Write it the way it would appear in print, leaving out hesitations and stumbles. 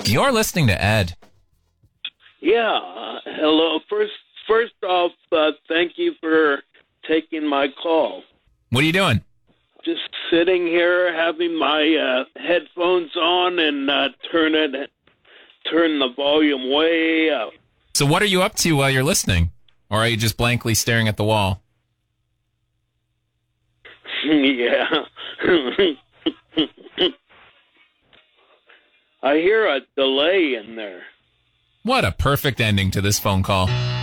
You're listening to Ed. Yeah. Hello. First off, thank you for taking my call. What are you doing? Just sitting here having my headphones on and turn the volume way up. So what are you up to while you're listening? Or are you just blankly staring at the wall? Yeah. I hear a delay in there. What a perfect ending to this phone call.